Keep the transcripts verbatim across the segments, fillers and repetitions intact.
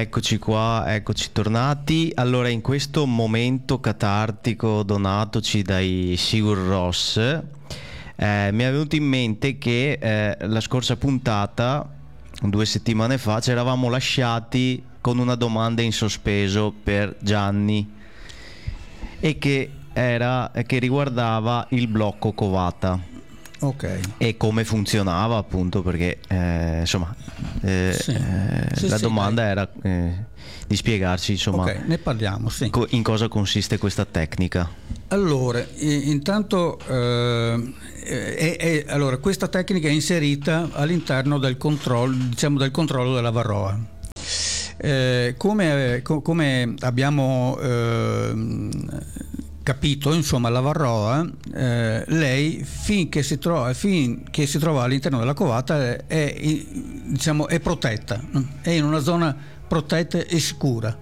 Eccoci qua, eccoci tornati. Allora, in questo momento catartico donatoci dai Sigur Rós, eh, mi è venuto in mente che eh, la scorsa puntata, due settimane fa, ci eravamo lasciati con una domanda in sospeso per Gianni e che, era, che riguardava il blocco Covata. Ok. E come funzionava, appunto, perché eh, insomma eh, Sì. eh, Sì, la sì, domanda era eh, di spiegarci, insomma, Ok, ne parliamo, sì. co- in cosa consiste questa tecnica. Allora, i- intanto eh, è- è- allora, questa tecnica è inserita all'interno del controllo, diciamo, del controllo della varroa. Eh, come, co- come abbiamo eh, capito, insomma, la varroa, eh, lei finché si trova, finché si trova all'interno della covata è, diciamo, è protetta, è in una zona protetta e sicura.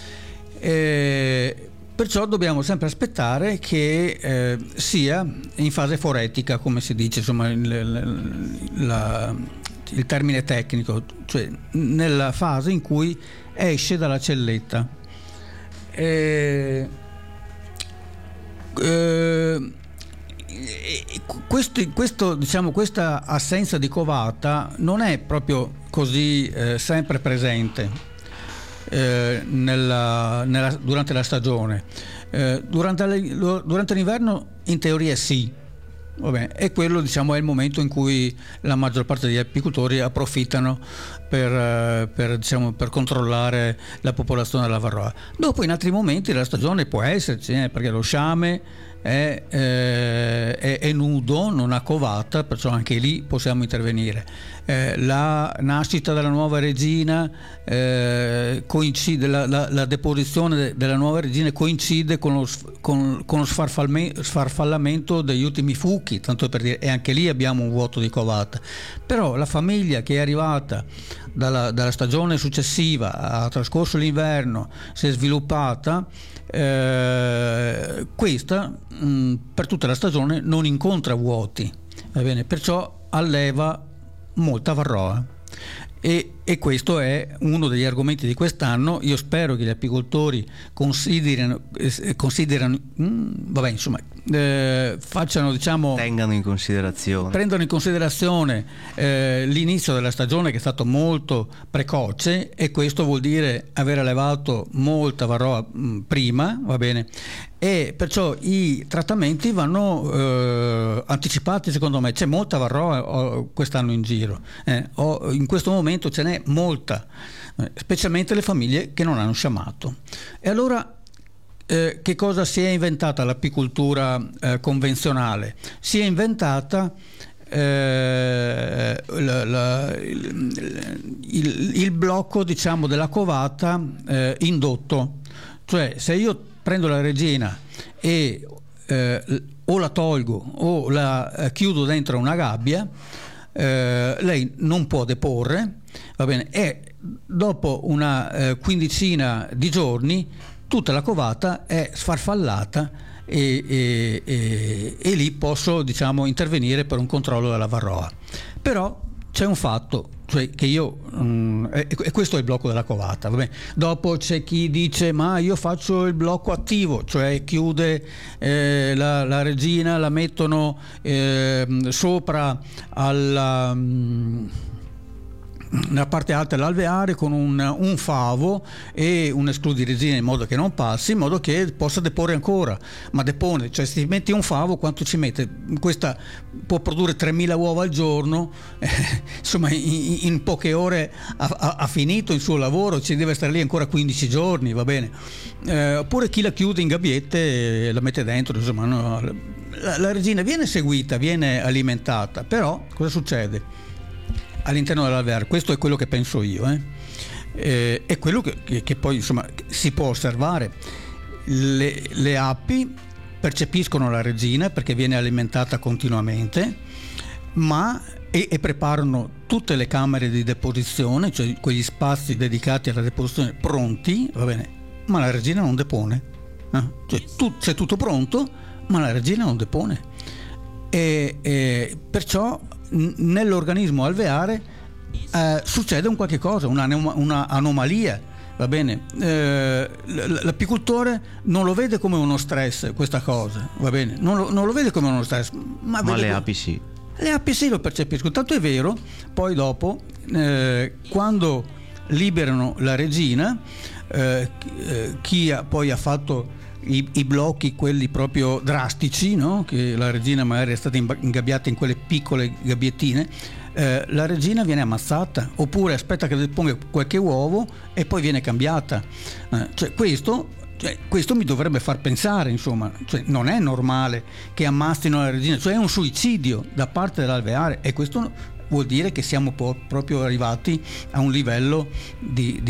Eh, perciò dobbiamo sempre aspettare che eh, sia in fase foretica, come si dice, insomma, il, la, il termine tecnico, cioè nella fase in cui esce dalla celletta. Eh, eh, questo, questo, diciamo, questa assenza di covata non è proprio così eh, sempre presente eh, nella, nella, durante la stagione. Eh, durante, le, durante l'inverno in teoria sì. Vabbè, e quello, diciamo, è il momento in cui la maggior parte degli apicoltori approfittano per, per, diciamo, per controllare la popolazione della varroa. Dopo, in altri momenti della stagione può esserci, eh, perché lo sciame è, eh, è, è nudo, non ha covata, perciò anche lì possiamo intervenire. Eh, la nascita della nuova regina eh, coincide, la, la, la deposizione della nuova regina coincide con lo, con, con lo sfarfallamento degli ultimi fuchi, tanto per dire, e anche lì abbiamo un vuoto di covata. Però la famiglia che è arrivata dalla, dalla stagione successiva, ha trascorso l'inverno, si è sviluppata, eh, questa mh, per tutta la stagione non incontra vuoti, va bene? Perciò alleva molta varroa. E, e questo è uno degli argomenti di quest'anno. Io spero che gli apicoltori considerino, eh, considerano, mh, vabbè, insomma, eh, facciano, diciamo, Tengano in considerazione. Prendano in considerazione eh, l'inizio della stagione, che è stato molto precoce, e questo vuol dire aver allevato molta varroa mh, prima, va bene, e perciò i trattamenti vanno eh, anticipati. Secondo me c'è molta varroa oh, quest'anno in giro, eh, oh, in questo momento ce n'è molta, eh, specialmente le famiglie che non hanno sciamato. E allora eh, che cosa si è inventata l'apicoltura eh, convenzionale? Si è inventata eh, la, la, il, il, il blocco, diciamo, della covata eh, indotto, cioè se io prendo la regina e eh, o la tolgo o la eh, chiudo dentro una gabbia, eh, lei non può deporre, va bene, e dopo una eh, quindicina di giorni tutta la covata è sfarfallata e, e, e, e lì posso, diciamo, intervenire per un controllo della varroa. Però c'è un fatto, cioè che io um, e, e questo è il blocco della covata, vabbè. Dopo c'è chi dice ma io faccio il blocco attivo, cioè chiude eh, la, la regina, la mettono eh, sopra alla um, nella parte alta dell'alveare con un, un favo e un escludiregina in modo che non passi, in modo che possa deporre ancora. Ma depone, cioè se metti un favo, quanto ci mette? Questa può produrre tremila uova al giorno, eh, insomma in, in poche ore ha, ha, ha finito il suo lavoro, ci deve stare lì ancora quindici giorni, va bene. Eh, oppure chi la chiude in gabbiette e la mette dentro, insomma, no, la, la regina viene seguita, viene alimentata, però cosa succede all'interno dell'alveare? Questo è quello che penso io, eh. Eh, è quello che, che, che poi, insomma, si può osservare. Le, le api percepiscono la regina perché viene alimentata continuamente, ma e, e preparano tutte le camere di deposizione, cioè quegli spazi dedicati alla deposizione pronti, va bene, ma la regina non depone, eh? Cioè, tu, c'è tutto pronto, ma la regina non depone, e, e perciò nell'organismo alveare eh, succede un qualche cosa, una, una anomalia, va bene? Eh, l- l'apicoltore non lo vede come uno stress questa cosa, va bene? Non lo, non lo vede come uno stress, ma, Ma vede le co- api sì. le api sì lo percepiscono, tanto è vero, poi dopo, eh, quando liberano la regina, eh, eh, chi ha, poi ha fatto i, i blocchi, quelli proprio drastici, no? Che la regina magari è stata ingabbiata in quelle piccole gabbiettine, eh, la regina viene ammazzata, oppure aspetta che ponga qualche uovo e poi viene cambiata. Eh, cioè questo Cioè, questo mi dovrebbe far pensare, insomma, cioè, non è normale che ammassino la regina, cioè è un suicidio da parte dell'alveare, e questo vuol dire che siamo po- proprio arrivati a un livello di, di